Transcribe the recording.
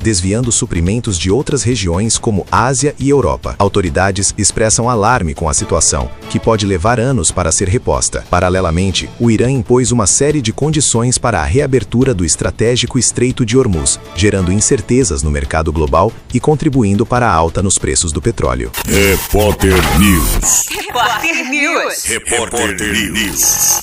desviando suprimentos de outras regiões como Ásia e Europa. Autoridades expressam alarme com a situação, que pode levar anos para ser reposta. Paralelamente, o Irã impôs uma série de condições para a reabertura do estratégico Estreito de Hormuz, gerando incertezas no mercado global e contribuindo para a alta nos preços do petróleo. Repórter News. Repórter News. Repórter News.